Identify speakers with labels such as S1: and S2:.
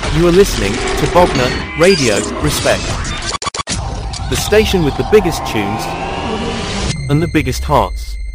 S1: You are listening to Bogner Radio, Respect. The station with the biggest tunes and the biggest hearts.